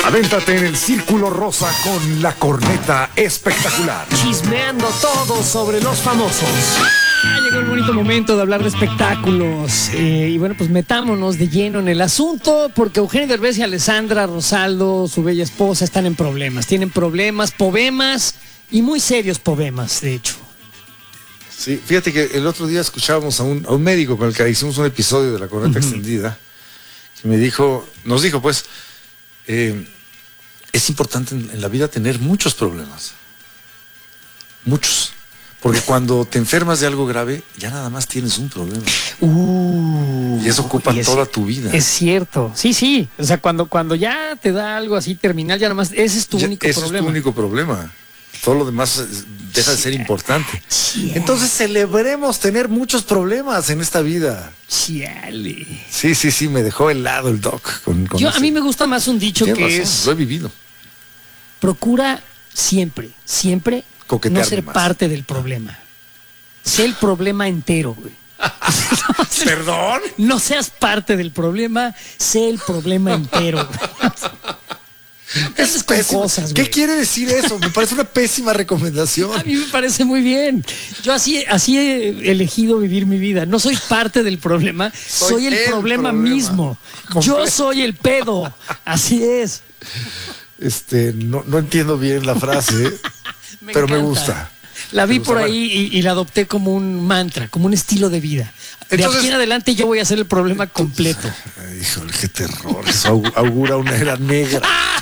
Avéntate en el Círculo Rosa con la corneta espectacular. Chismeando todo sobre los famosos. Llegó el bonito momento de hablar de espectáculos. Y bueno, pues metámonos de lleno en el asunto, porque Eugenio Derbez y Alessandra Rosaldo, su bella esposa, están en problemas. Tienen problemas, povemas y muy serios povemas, de hecho. Sí, fíjate que el otro día escuchábamos a un médico con el que hicimos un episodio de la corneta extendida, que nos dijo pues, es importante en la vida tener muchos problemas. Muchos. Porque cuando te enfermas de algo grave, ya nada más tienes un problema. Y eso ocupa toda tu vida. Es cierto. Sí. O sea, cuando ya te da algo así terminal, ya nada más, ese es tu único problema. Ese es tu único problema. Todo lo demás deja de ser importante. Entonces celebremos tener muchos problemas en esta vida. Chiale. Sí, me dejó helado el doc. A mí me gusta más un dicho que es... Lo he vivido. Procura siempre coquetear no ser más parte del problema. Sé el problema entero, güey. ¿Perdón? No seas parte del problema, sé el problema entero, güey. Es con cosas, ¿qué quiere decir eso? Me parece una pésima recomendación. A mí me parece muy bien. Yo así he elegido vivir mi vida. No soy parte del problema, soy el problema mismo. Yo soy el pedo. Así es. No entiendo bien la frase, pero me gusta. La vi por ahí y la adopté como un mantra, como un estilo de vida. Entonces, de aquí en adelante yo voy a ser el problema completo. Híjole, qué terror. Eso augura una era negra.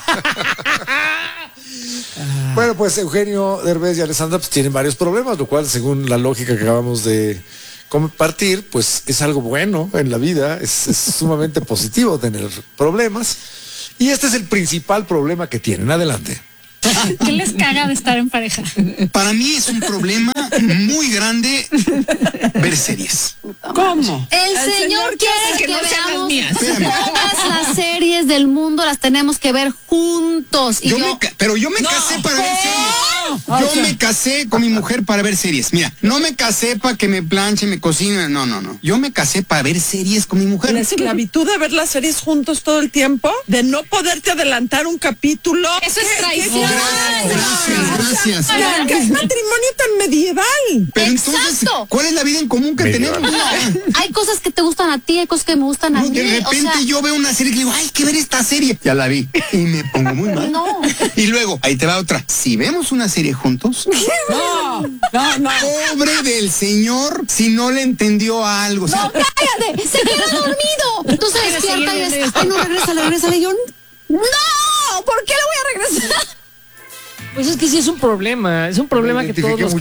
Bueno, pues Eugenio Derbez y Alessandra pues tienen varios problemas, lo cual, según la lógica que acabamos de compartir, pues es algo bueno en la vida. Es sumamente positivo tener problemas. Y este es el principal problema que tienen. Adelante. ¿Qué les caga de estar en pareja? Para mí es un problema muy grande ver series. ¿Cómo? El señor quiere que no sean las veamos mías. todas las series del mundo, las tenemos que ver juntos. Y Pero yo me casé para ver series. Yo me casé con mi mujer para ver series. Mira, no me casé para que me planche, me cocine. No. Yo me casé para ver series con mi mujer. La esclavitud de ver las series juntos todo el tiempo, de no poderte adelantar un capítulo. Eso es traición. Gracias. ¿Qué matrimonio tan medieval? Pero entonces, ¿cuál es la vida en común que tenemos? Hay cosas que te gustan a ti, hay cosas que me gustan a mí. De repente yo veo una serie y digo, hay que ver esta serie. Ya la vi. Y me pongo muy mal. No. Y luego, ahí te va otra. Si vemos una serie juntos. No. Pobre del señor si no le entendió algo. No, cállate, se queda dormido. Entonces despierta y es, ay, no, regrésale. Y yo, no, ¿por qué le voy a regresar? Pues es que sí es un problema que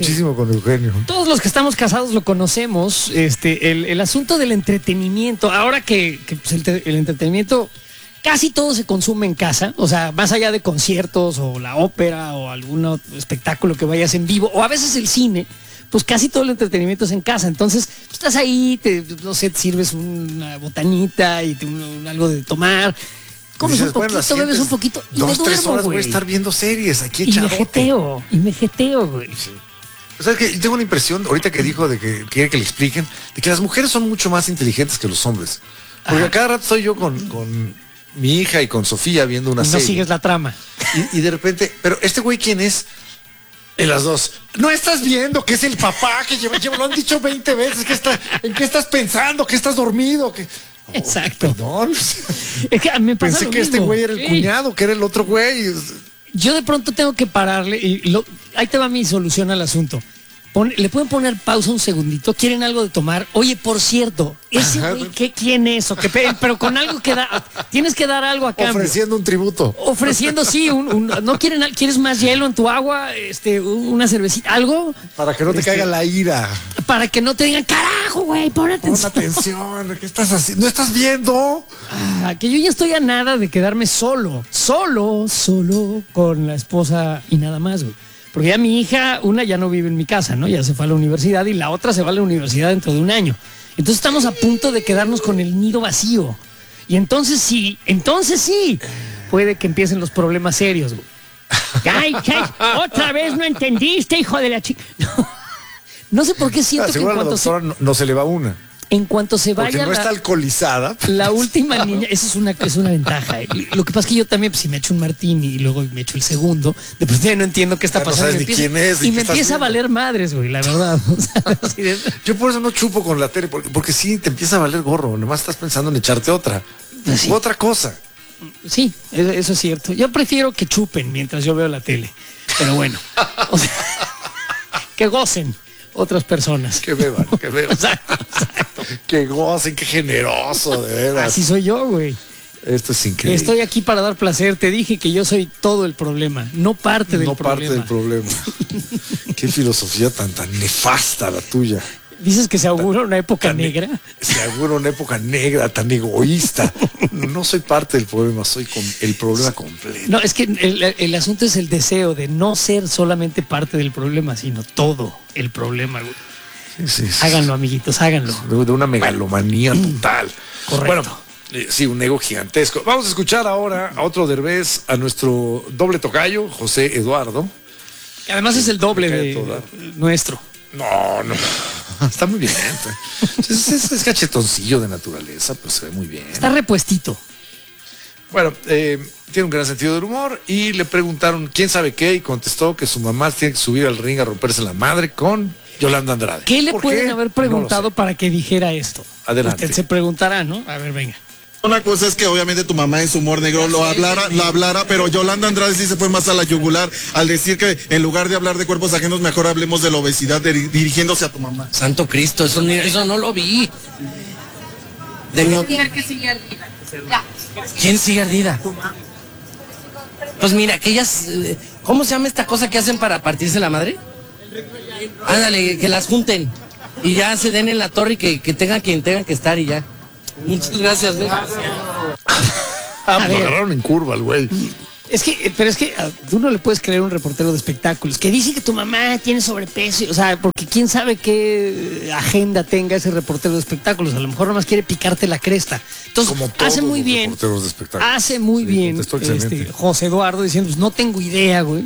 todos los que estamos casados lo conocemos, el asunto del entretenimiento. Ahora que pues, el entretenimiento casi todo se consume en casa, o sea, más allá de conciertos o la ópera o algún espectáculo que vayas en vivo, o a veces el cine, pues casi todo el entretenimiento es en casa. Entonces, pues, estás ahí, no sé, te sirves una botanita y algo de tomar. Comes un poquito, bebes un poquito y 2-3 horas voy a estar viendo series aquí echadote. Y me jeteo, güey. Sí. O sea, que yo tengo la impresión, ahorita que dijo de que quiere que le expliquen, de que las mujeres son mucho más inteligentes que los hombres. Porque a cada rato estoy yo con mi hija y con Sofía viendo una serie. No sigues la trama. Y de repente, pero este güey, ¿quién es? En las dos. No estás viendo que es el papá que lleva, lo han dicho 20 veces, ¿en qué estás pensando? ¿Que estás dormido? Exacto. Perdón. Es que me pasa Pensé lo que mismo. este güey era el cuñado, que era el otro güey. Yo de pronto tengo que pararle ahí te va mi solución al asunto. Le pueden poner pausa un segundito. ¿Quieren algo de tomar? Oye, por cierto, ese güey, ¿quién es? Pero con algo que da, tienes que dar algo a cambio. Ofreciendo un tributo. Ofreciendo, sí, no ¿quieres más hielo en tu agua? Una cervecita, algo. Para que no te caiga la ira. Para que no te digan, carajo, güey, pon atención. Pon atención, ¿qué estás haciendo? ¿No estás viendo? Que yo ya estoy a nada de quedarme solo con la esposa y nada más, güey. Porque ya mi hija, una ya no vive en mi casa, ¿no? Ya se fue a la universidad y la otra se va a la universidad dentro de un año. Entonces estamos a punto de quedarnos con el nido vacío. Y entonces sí, puede que empiecen los problemas serios, güey. Ay, otra vez no entendiste, hijo de la chica. No sé por qué siento que en seguro a la cuanto doctora no se le va una. En cuanto se Porque vaya no está alcoholizada. la última niña, esa es una ventaja. Lo que pasa es que yo también, pues, si me echo un martini y luego me echo el segundo, de pronto ya no entiendo qué está Ya no pasando. sabes ni quién es, ni y qué me estás empieza a viendo. valer madres, güey, la verdad. O sea, así de- Yo por eso no chupo con la tele, porque sí te empieza a valer gorro. Nomás estás pensando en echarte otra. Pues sí. U otra cosa. Sí, eso es cierto. Yo prefiero que chupen mientras yo veo la tele. Pero bueno, o sea, que gocen otras personas. Que beban, que beban. Exacto, exacto. Que gocen, qué generoso, de veras. Así soy yo, güey. Esto es increíble. Estoy aquí para dar placer. Te dije que yo soy todo el problema, no parte del no problema. parte del problema. Qué filosofía tan nefasta la tuya. Dices que se augura una época negra. Se augura una época negra, tan egoísta. No soy parte del problema, soy el problema completo. No, es que el asunto es el deseo de no ser solamente parte del problema, sino todo el problema, güey. Sí, sí. Háganlo, amiguitos, háganlo. De una megalomanía total. Correcto. Bueno, sí, un ego gigantesco. Vamos a escuchar ahora a otro Derbez, a nuestro doble tocayo, José Eduardo. Que además es el doble Me cae de toda. nuestro. No. Está muy bien. Es cachetoncillo de naturaleza, pues se ve muy bien. Está repuestito. Bueno, tiene un gran sentido del humor y le preguntaron quién sabe qué y contestó que su mamá tiene que subir al ring a romperse la madre con Yolanda Andrade. ¿Qué le ¿Por pueden qué? haber No preguntado lo sé. para que dijera esto? Adelante. Usted se preguntará, ¿no? A ver, venga. Una cosa es que obviamente tu mamá en su humor negro lo hablara, pero Yolanda Andrade sí se fue más a la yugular al decir que en lugar de hablar de cuerpos ajenos, mejor hablemos de la obesidad dirigiéndose a tu mamá. Santo Cristo, eso no lo vi. ¿Quién sigue ardida? Pues mira, aquellas... ¿Cómo se llama esta cosa que hacen para partirse la madre? Ándale, que las junten. Y ya se den en la torre y que tengan quien tengan que estar y ya. Muchas gracias, ¿ves? Lo ver. agarraron en curva al güey. Pero es que tú no le puedes creer a un reportero de espectáculos que dice que tu mamá tiene sobrepeso, o sea, porque quién sabe qué agenda tenga ese reportero de espectáculos, a lo mejor nomás quiere picarte la cresta. Entonces, Como todos hace muy los bien, reporteros de espectáculos. hace muy Sí, bien contestó excelente. José Eduardo diciendo, pues no tengo idea, güey.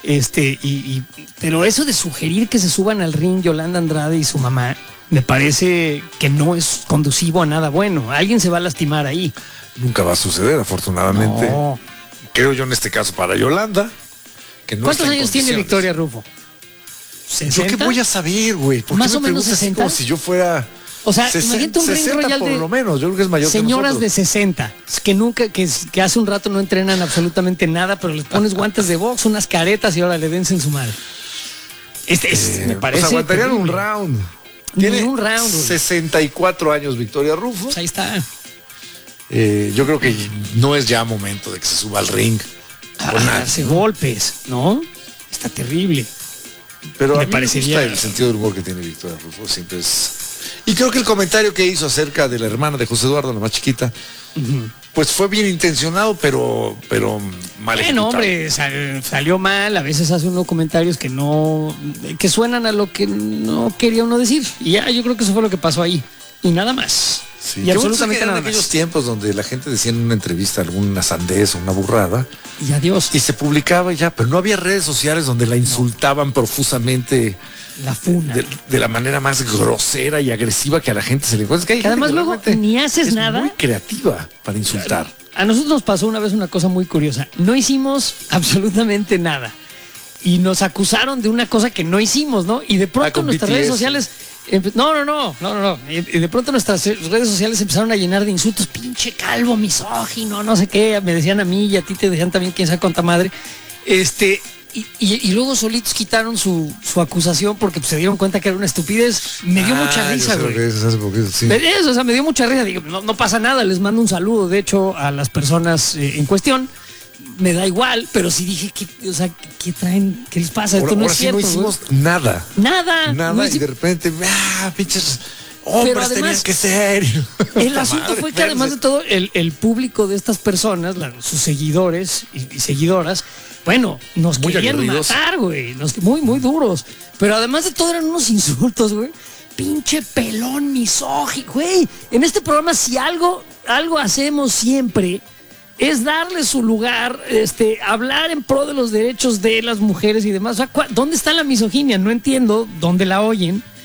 Pero eso de sugerir que se suban al ring Yolanda Andrade y su mamá, me parece que no es conducivo a nada bueno. Alguien se va a lastimar ahí. Nunca va a suceder, afortunadamente. No. Creo yo en este caso para Yolanda. Que no ¿Cuántos está en años tiene condiciones. Victoria Rufo? ¿Yo qué ¿60? voy a saber, güey? ¿Por Más qué o me menos preguntas así 60? como si yo fuera... O sea, imagínate un ring 60 royal por de lo menos, yo creo que es mayor señoras que de nosotros. 60 que nunca, que hace un rato no entrenan absolutamente nada, pero les pones guantes de box, unas caretas y ahora le dense en su madre. Me parece. O sea, aguantarían un terrible. round. Ni Tiene un round, güey. 64 años Victoria Rufo. Pues ahí está. Yo creo que no es ya momento de que se suba al ring. A Con nadie, darse ¿no? golpes, ¿no? Está terrible. Pero Me a mí parecería- me gusta el sentido del humor que tiene Victoria Rufo. Siempre es... Y creo que el comentario que hizo acerca de la hermana de José Eduardo, la más chiquita, pues fue bien intencionado, pero mal Bueno, ejecutado. hombre, salió mal, a veces hace unos comentarios que suenan a lo que no quería uno decir. Y ya, yo creo que eso fue lo que pasó ahí. Y nada más. Sí, y qué bueno absolutamente que eran nada aquellos más. tiempos donde la gente decía en una entrevista alguna sandez o una burrada Y adiós. y se publicaba y ya, pero no había redes sociales donde la insultaban profusamente La funa. de la manera más grosera y agresiva que a la gente se le encuentra. Es que hay Que gente además que luego realmente ni haces es nada. muy creativa para insultar. A nosotros nos pasó una vez una cosa muy curiosa. No hicimos absolutamente nada. Y nos acusaron de una cosa que no hicimos, ¿no? Y de pronto con nuestras BTS. redes sociales... No. Y de pronto nuestras redes sociales empezaron a llenar de insultos. Pinche calvo, misógino, no sé qué. Me decían a mí y a ti te decían también quién sabe cuánta madre. Y luego solitos quitaron su acusación porque pues, se dieron cuenta que era una estupidez. Me dio mucha risa, güey. Eso, o sea, me dio mucha risa. Digo, no pasa nada, les mando un saludo, de hecho, a las personas en cuestión. Me da igual, pero sí dije, ¿qué traen? ¿Qué les pasa? Esto no Ahora es sí no cierto. hicimos nada. Nada. Nada, No y de repente, pinches hombres además, tenían que ser. El asunto fue que además de todo, el público de estas personas, sus seguidores y seguidoras, bueno, nos Muy querían aguerridos. matar, güey. Muy duros. Pero además de todo eran unos insultos, güey. Pinche pelón misógino, güey. En este programa, si algo hacemos siempre, es darle su lugar, hablar en pro de los derechos de las mujeres y demás. O sea, ¿dónde está la misoginia? No entiendo dónde la oyen.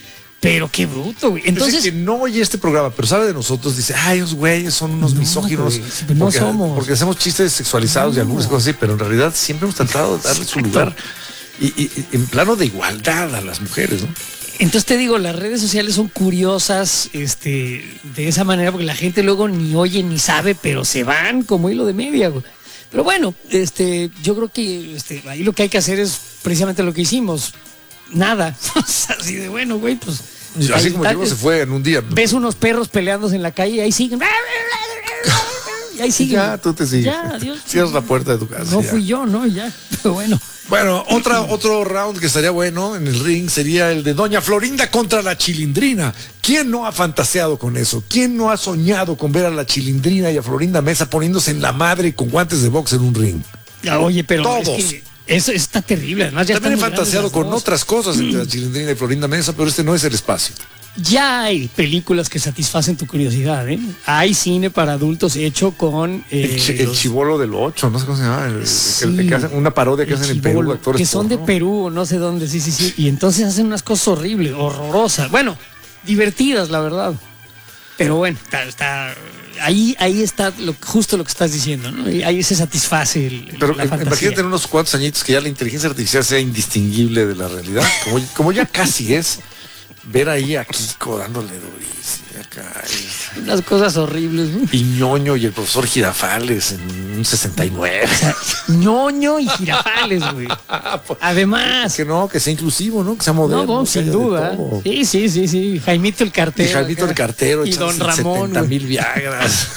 Pero qué bruto, güey. Entonces que no oye este programa, pero sabe de nosotros, dice, ay, esos güeyes son unos misóginos. Güey, no somos. Porque hacemos chistes sexualizados y algunas cosas así, pero en realidad siempre hemos tratado de darle su lugar y en plano de igualdad a las mujeres, ¿no? Entonces te digo, las redes sociales son curiosas de esa manera, porque la gente luego ni oye ni sabe, pero se van como hilo de media, güey. Pero bueno, yo creo que ahí lo que hay que hacer es precisamente lo que hicimos. Nada. Así de bueno, güey, pues. Así como Diego se fue en un día. Ves unos perros peleándose en la calle y ahí siguen. Y ahí siguen. Ya, tú te sigues. Ya, adiós. Cierras la puerta de tu casa. No ya. fui yo, ¿no? Ya. Pero bueno. Bueno, otro round que estaría bueno en el ring sería el de Doña Florinda contra la Chilindrina. ¿Quién no ha fantaseado con eso? ¿Quién no ha soñado con ver a la Chilindrina y a Florinda Mesa poniéndose en la madre con guantes de box en un ring? Ya, oye, pero todos. Es que eso está terrible. Además, ya también he están muy fantaseado grandes con las dos. otras cosas entre la Chilindrina y Florinda Mesa, pero este no es el espacio. Ya hay películas que satisfacen tu curiosidad, ¿eh? Hay cine para adultos hecho con El chibolo del 8, no sé cómo se llama. El que hacen una parodia que hacen en Perú, actores que son de Perú, no sé dónde, sí. Y entonces hacen unas cosas horribles, horrorosas. Bueno, divertidas, la verdad. Pero bueno, ahí está justo lo que estás diciendo, ¿no? Y ahí se satisface Pero la fantasía. imagínate en unos cuantos añitos que ya la inteligencia artificial sea indistinguible de la realidad, como ya casi es. Ver ahí a Kiko dándole durísimo acá. Unas cosas horribles, ¿no? Y Ñoño y el profesor Girafales en un 69. O sea, Ñoño y Girafales, güey. Además. Que sea inclusivo, ¿no? Que sea moderno. No, sin duda. Sí. Jaimito el Cartero. Y Jaimito el Cartero. Y Don Ramón. 70,000 Viagras.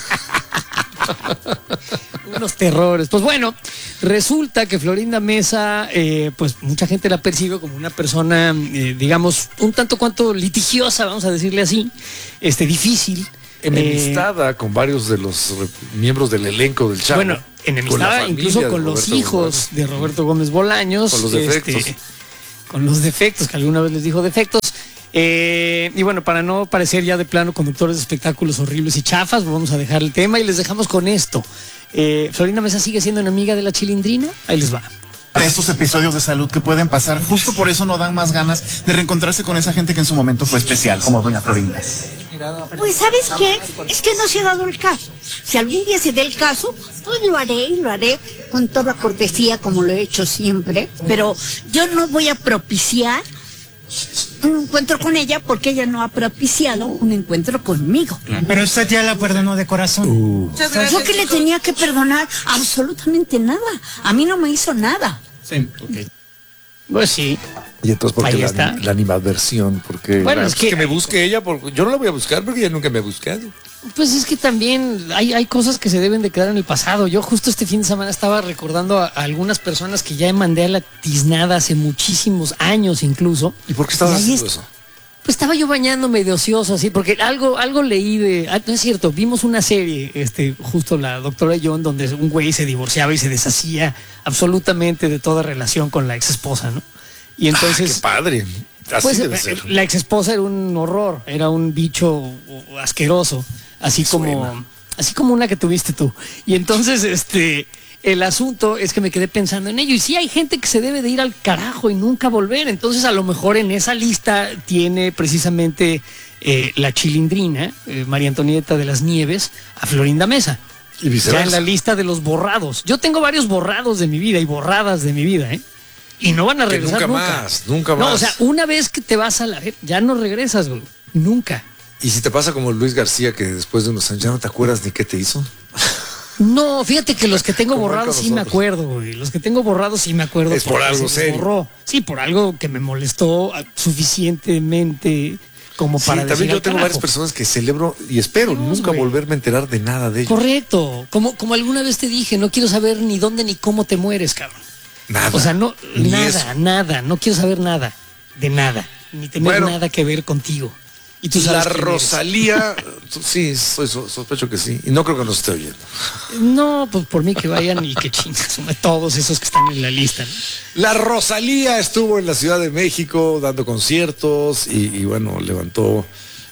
Unos terrores. Pues bueno, resulta que Florinda Mesa, pues mucha gente la percibe como una persona, digamos, un tanto cuanto litigiosa, vamos a decirle así, difícil. Enemistada con varios de los miembros del elenco del Chavo. Bueno, enemistada incluso con los hijos de Roberto Gómez Bolaños. Con los defectos. Con los defectos, que alguna vez les dijo defectos. Y bueno, para no parecer ya de plano conductores de espectáculos horribles y chafas, vamos a dejar el tema y les dejamos con esto. Florinda Mesa sigue siendo enemiga de la Chilindrina. Ahí les va. Estos episodios de salud que pueden pasar, justo por eso no dan más ganas de reencontrarse con esa gente que en su momento fue especial, como doña Florinda. Pues ¿sabes qué? Es que no se ha dado el caso. Si algún día se dé el caso, pues lo haré con toda cortesía como lo he hecho siempre, pero yo no voy a propiciar un encuentro con ella porque ella no ha propiciado un encuentro conmigo. Pero usted ya la perdonó de corazón. Yo que le tenía que perdonar absolutamente nada. A mí no me hizo nada. Sí, ok. Pues sí. Y entonces, ¿por Ahí qué está. la animadversión? Porque Bueno, es que me busque ella, porque yo no la voy a buscar porque ella nunca me ha buscado. Pues es que también hay cosas que se deben de quedar en el pasado. Yo justo este fin de semana estaba recordando a algunas personas que ya mandé a la tiznada hace muchísimos años incluso. ¿Y por qué estabas ahí haciendo eso? Pues estaba yo bañándome de ocioso, así, porque algo leí de... no es cierto, vimos una serie, justo la doctora John, donde un güey se divorciaba y se deshacía absolutamente de toda relación con la ex esposa, ¿no? Y entonces... ¡Qué padre! Así pues debe ser. la ex esposa era un horror, era un bicho asqueroso, así como una que tuviste tú. Y entonces, el asunto es que me quedé pensando en ello. Y sí hay gente que se debe de ir al carajo y nunca volver. Entonces a lo mejor en esa lista tiene precisamente la Chilindrina, María Antonieta de las Nieves, a Florinda Mesa. Y viceversa. Ya en la lista de los borrados. Yo tengo varios borrados de mi vida y borradas de mi vida, ¿eh? Y no van a regresar nunca más. No, o sea, una vez que te vas a la... ya no regresas, güey. Nunca. ¿Y si te pasa como Luis García, que después de unos años ya no te acuerdas ni qué te hizo? No, fíjate que los que tengo Como borrados con sí me nosotros. acuerdo, güey. Los que tengo borrados sí me acuerdo. Es por porque algo se me serio. borró. Sí, por algo que me molestó suficientemente como para Sí, decir también yo al tengo carajo. varias personas que celebro y espero nunca güey. volverme a enterar de nada de ellos. Correcto. Como alguna vez te dije, no quiero saber ni dónde ni cómo te mueres, cabrón. Nada. O sea, no, Ni nada, eso. nada. No quiero saber nada. De nada. Ni tener Bueno. nada que ver contigo. Y tú sabes La quién eres. Rosalía, sí, sospecho que sí. Y no creo que nos esté oyendo. No, pues por mí que vayan y que chingas todos esos que están en la lista, ¿no? La Rosalía estuvo en la Ciudad de México dando conciertos y bueno, levantó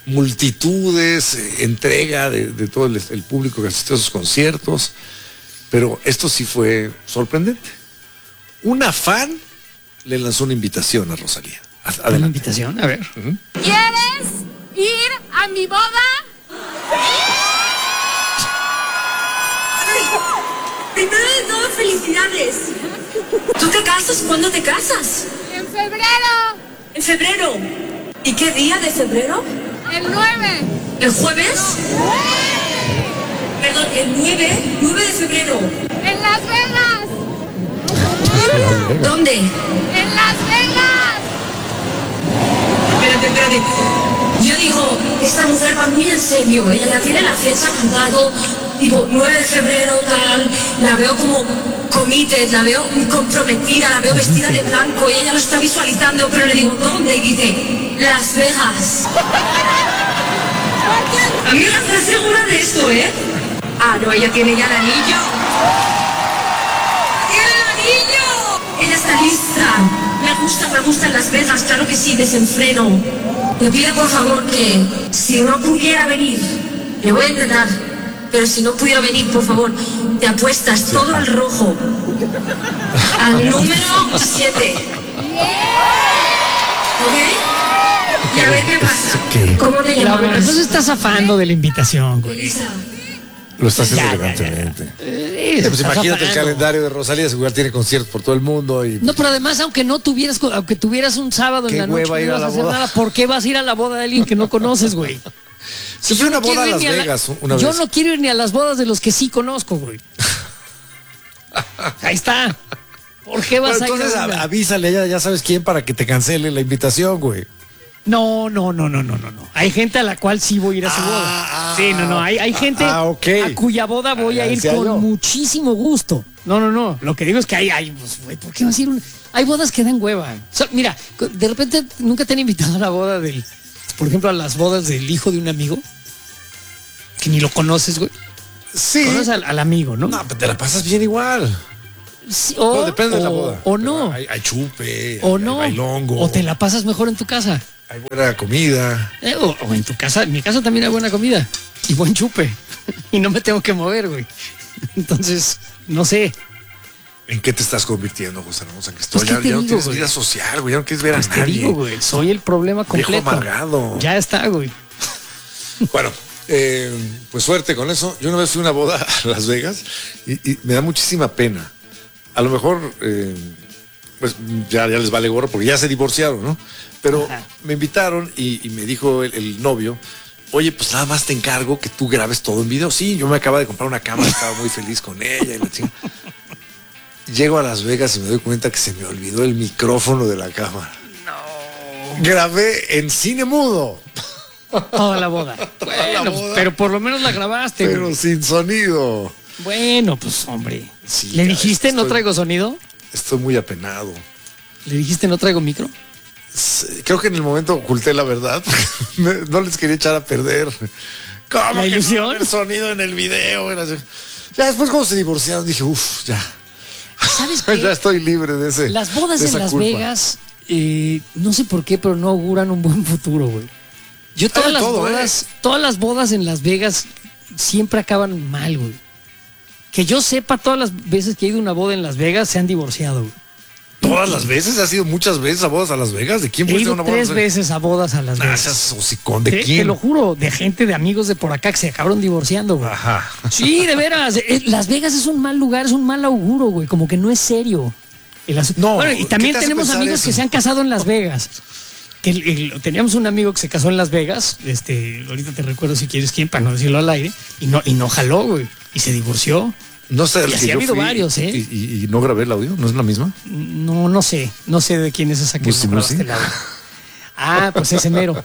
multitudes, entrega de todo el público que asistió a sus conciertos. Pero esto sí fue sorprendente. Una fan le lanzó una invitación a Rosalía. ¿La invitación? A ver. ¿Quieres ir a mi boda? Primero de todo, felicidades. ¿Tú te casas? ¿Cuándo te casas? En febrero. ¿En febrero? ¿Y qué día de febrero? El 9. ¿El jueves? Perdón, el 9 de febrero. En Las Vegas. ¿Dónde? En Las Vegas. Espérate. Yo digo, esta mujer va muy en serio. Ella ya tiene la fecha apuntado. Digo, 9 de febrero, tal. La veo como committed, la veo muy comprometida, la veo vestida de blanco y ella lo está visualizando, pero le digo, ¿dónde? Y dice, Las Vegas. Amiga, ¿estás segura de esto, Ah, no, ella tiene ya el anillo. ¡Tiene el anillo! Ella está lista. Me gustan Las Vegas, claro que sí, desenfreno. Te pido por favor que si no pudiera venir, le voy a intentar, pero si no pudiera venir, por favor, te apuestas todo al rojo. Al número 7. ¿Ok? Y a ver qué pasa. ¿Cómo te llamas? No se está zafando de la invitación, güey. Elisa. Lo está haciendo elegantemente. Pues imagínate el calendario de Rosalía, seguro tiene conciertos por todo el mundo. Y... No, pero además, aunque tuvieras un sábado en la noche, no ibas a hacer nada, ¿por qué vas a ir a la boda de alguien que no conoces, güey? Si fue una boda a Las Vegas una vez. Yo no quiero ir ni a las bodas de los que sí conozco, güey. Ahí está. ¿Por qué vas a ir? Entonces avísale, ya sabes quién, para que te cancele la invitación, güey. No. Hay gente a la cual sí voy a ir a su boda. Sí, no. Hay gente a cuya boda voy a ir con muchísimo gusto. No. Lo que digo es que hay pues, güey, ¿por qué vas a ir? Hay bodas que dan hueva. Mira, de repente nunca te han invitado a la boda por ejemplo, a las bodas del hijo de un amigo que ni lo conoces, güey. Sí. Conoces al amigo, ¿no? No, pero te la pasas bien igual. Sí, depende de la boda. O no. Hay chupe, o hay no. bailongo. O te la pasas mejor en tu casa. Hay buena comida. O en tu casa. En mi casa también hay buena comida. Y buen chupe. Y no me tengo que mover, güey. Entonces, no sé. ¿En qué te estás convirtiendo, José Hermosa? Que Pues, ya no tienes güey? vida social, güey. Ya no quieres ver a Pues nadie. te digo, güey. Soy el problema completo. Viejo amargado. Ya está, güey. Bueno, pues suerte con eso. Yo una vez fui a una boda a Las Vegas y me da muchísima pena. A lo mejor, pues ya les vale gorro porque ya se divorciaron, ¿no? Pero me invitaron y me dijo el novio, oye, pues nada más te encargo que tú grabes todo en video. Sí, yo me acabo de comprar una cámara, estaba muy feliz con ella y la chica. Llego a Las Vegas y me doy cuenta que se me olvidó el micrófono de la cámara. No. Grabé en cine mudo. Toda la boda. Bueno, pero por lo menos la grabaste. Pero güey. sin sonido. Bueno, pues hombre. Sí, ¿Le dijiste no traigo sonido? Estoy muy apenado. ¿Le dijiste no traigo micro? Creo que en el momento oculté la verdad. No les quería echar a perder. ¿Cómo ¿La ilusión? que no va a haber sonido en el video? Ya después cuando se divorciaron dije, ya. ¿Sabes qué? Ya estoy libre de ese. Las bodas de en esa Las culpa. Vegas, no sé por qué, pero no auguran un buen futuro, güey. Yo todas las bodas en Las Vegas siempre acaban mal, güey. Que yo sepa, todas las veces que he ido a una boda en Las Vegas se han divorciado, güey. ¿Todas las veces? ¿Has ido muchas veces a bodas a Las Vegas? ¿De quién He fuiste a ido una boda? 3 veces a bodas a Las Vegas. Seas hocicón, ¿de quién? Te lo juro, de gente, de amigos de por acá que se acabaron divorciando, güey. Ajá. Sí, de veras. Las Vegas es un mal lugar, es un mal auguro, güey. Como que no es serio. No, bueno, y también ¿qué te hace tenemos pensar amigos eso? que se han casado en Las Vegas. Teníamos un amigo que se casó en Las Vegas, ahorita te recuerdo si quieres quién, para no decirlo al aire, y no jaló, güey, y se divorció. No sé, y así ha habido varios, ¿eh? Y no grabé el audio, ¿no es la misma? No sé de quién es esa que Musi, no grabaste Musi. el audio. Ah, pues ese mero.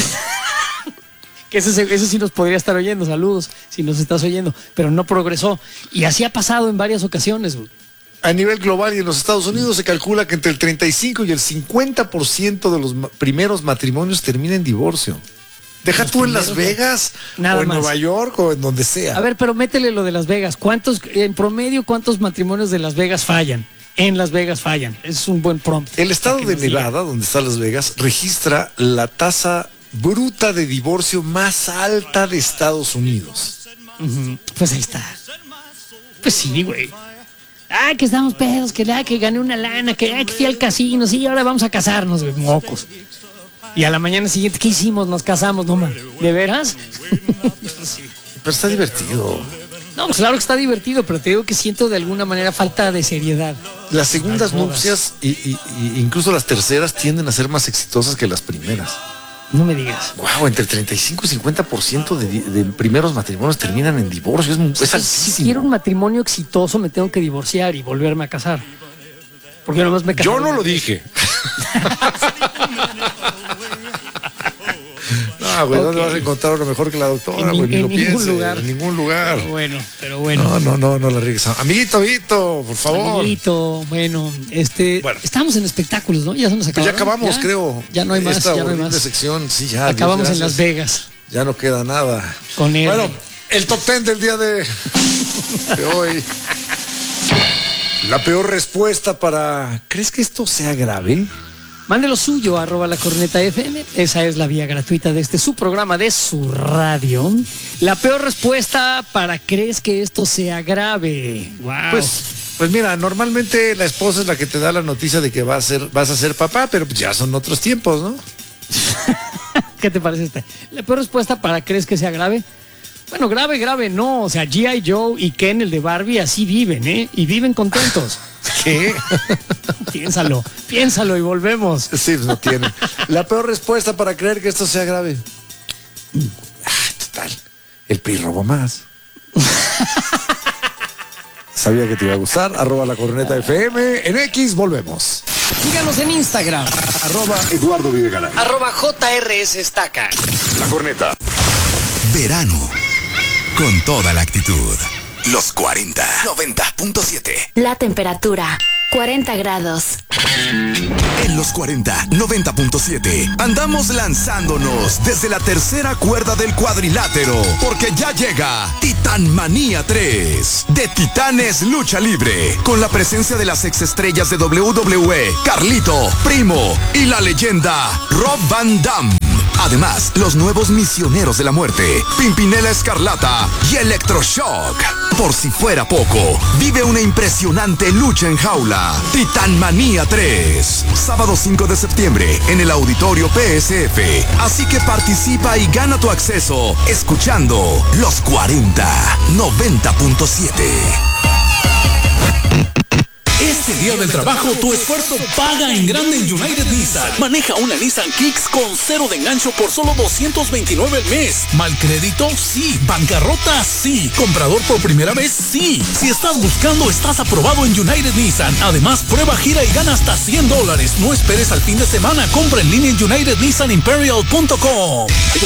Que ese sí nos podría estar oyendo, saludos, si nos estás oyendo, pero no progresó. Y así ha pasado en varias ocasiones, güey. A nivel global y en los Estados Unidos se calcula que entre el 35 y el 50% de los primeros matrimonios termina en divorcio. Deja tú en Las Vegas, Nada o en más. Nueva York, o en donde sea. A ver, pero métele lo de Las Vegas. En promedio, cuántos matrimonios de Las Vegas fallan? En Las Vegas fallan. Es un buen prompt. El estado de Nevada, donde está Las Vegas, registra la tasa bruta de divorcio más alta de Estados Unidos. Pues ahí está. Pues sí, güey. Que estamos pedos, que gané una lana, que fui al casino, sí, ahora vamos a casarnos, mocos. Y a la mañana siguiente, ¿qué hicimos? Nos casamos, no, man. ¿De veras? Pero está divertido. No, pues claro que está divertido, pero te digo que siento de alguna manera falta de seriedad. Las segundas nupcias y incluso las terceras tienden a ser más exitosas que las primeras. No me digas. Wow, entre 35 y 50% de primeros matrimonios terminan en divorcio. Es altísimo. Si quiero un matrimonio exitoso, me tengo que divorciar y volverme a casar. Porque nomás me casé. Yo no lo dije. No, güey, ¿dónde vas a encontrar uno mejor que la doctora? En ningún lugar. En ningún lugar. Pero bueno. No la riegues. Amiguito, Vito, por favor. Amiguito, bueno, estamos en espectáculos, ¿no? Ya se nos acabó. Pues ya acabamos, creo. Ya no hay más, ya no hay más. Sección, sí, ya. Acabamos en Las Vegas. Ya no queda nada. Con él. Bueno, el top 10 del día de hoy. La peor respuesta para... ¿Crees que esto sea grave? Mande lo suyo, @lacornetafm. Esa es la vía gratuita de su programa, de su radio. La peor respuesta para ¿crees que esto sea grave? Wow. Pues mira, normalmente la esposa es la que te da la noticia de que vas a ser papá, pero ya son otros tiempos, ¿no? ¿Qué te parece esta? La peor respuesta para ¿crees que sea grave? Bueno, grave no. O sea, G.I. Joe y Ken, el de Barbie, así viven, ¿eh? Y viven contentos. ¿Qué? Piénsalo y volvemos. Sí, no tienen. La peor respuesta para creer que esto sea grave. Total. El PRI robó más. Sabía que te iba a gustar. @lacornetafm. En X, volvemos. Síganos en Instagram. @Eduardo Videgaray. @JRSestaca. La Corneta. Verano. Con toda la actitud. Los 40. 90.7. La temperatura. 40 grados. En los 40, 90.7, andamos lanzándonos desde la tercera cuerda del cuadrilátero, porque ya llega Titán Manía 3, de Titanes Lucha Libre, con la presencia de las exestrellas de WWE, Carlito, Primo y la leyenda Rob Van Dam. Además, los nuevos misioneros de la muerte, Pimpinela Escarlata y Electroshock. Por si fuera poco, vive una impresionante lucha en jaula. Titán Manía 3. Sábado 5 de septiembre en el Auditorio PSF. Así que participa y gana tu acceso escuchando Los 40 90.7. Este día del trabajo, tu esfuerzo paga en grande en United Nissan. Maneja una Nissan Kicks con 0 de engancho por solo $229 al mes. ¿Mal crédito? Sí. ¿Bancarrota? Sí. ¿Comprador por primera vez? Sí. Si estás buscando, estás aprobado en United Nissan. Además, prueba, gira y gana hasta $100. No esperes al fin de semana. Compra en línea en UnitedNissanImperial.com.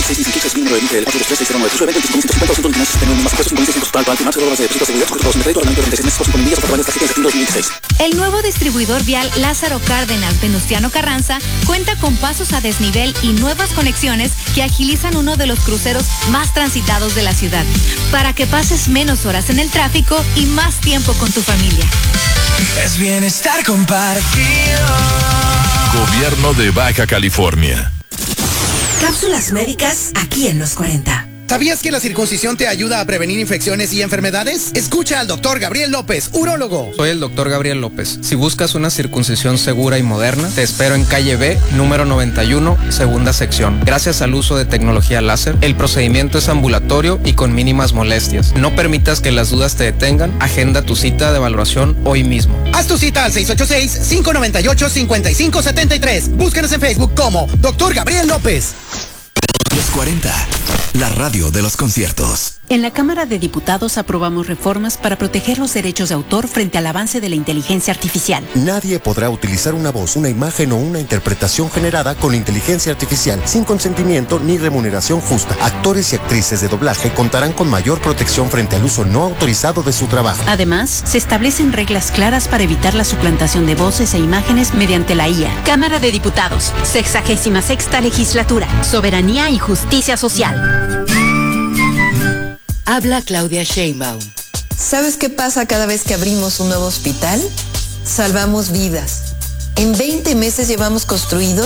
El nuevo distribuidor vial Lázaro Cárdenas Venustiano Carranza cuenta con pasos a desnivel y nuevas conexiones que agilizan uno de los cruceros más transitados de la ciudad, para que pases menos horas en el tráfico y más tiempo con tu familia. Es bienestar compartido. Gobierno de Baja California. Cápsulas médicas aquí en Los 40. ¿Sabías que la circuncisión te ayuda a prevenir infecciones y enfermedades? Escucha al doctor Gabriel López, urólogo. Soy el doctor Gabriel López. Si buscas una circuncisión segura y moderna, te espero en calle B, número 91, segunda sección. Gracias al uso de tecnología láser, el procedimiento es ambulatorio y con mínimas molestias. No permitas que las dudas te detengan. Agenda tu cita de evaluación hoy mismo. Haz tu cita al 686-598-5573. Búscanos en Facebook como Dr. Gabriel López. Los 40, la radio de los conciertos. En la Cámara de Diputados aprobamos reformas para proteger los derechos de autor frente al avance de la inteligencia artificial. Nadie podrá utilizar una voz, una imagen o una interpretación generada con inteligencia artificial sin consentimiento ni remuneración justa. Actores y actrices de doblaje contarán con mayor protección frente al uso no autorizado de su trabajo. Además, se establecen reglas claras para evitar la suplantación de voces e imágenes mediante la IA. Cámara de Diputados, 66ª Legislatura, Soberanía y Justicia Social. Habla Claudia Sheinbaum. ¿Sabes qué pasa cada vez que abrimos un nuevo hospital? Salvamos vidas. En 20 meses llevamos construidos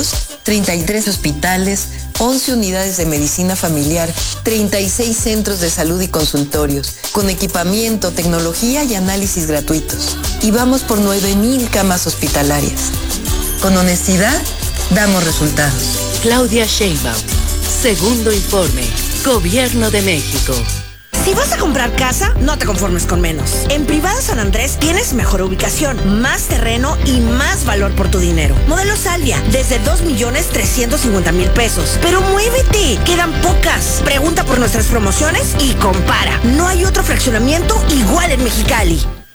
33 hospitales, 11 unidades de medicina familiar, 36 centros de salud y consultorios, con equipamiento, tecnología y análisis gratuitos. Y vamos por 9,000 camas hospitalarias. Con honestidad, damos resultados. Claudia Sheinbaum. Segundo informe. Gobierno de México. Si vas a comprar casa, no te conformes con menos. En Privado San Andrés tienes mejor ubicación, más terreno y más valor por tu dinero. Modelo Salvia, desde 2,350,000 pesos. Pero muévete, quedan pocas. Pregunta por nuestras promociones y compara. No hay otro fraccionamiento igual en Mexicali.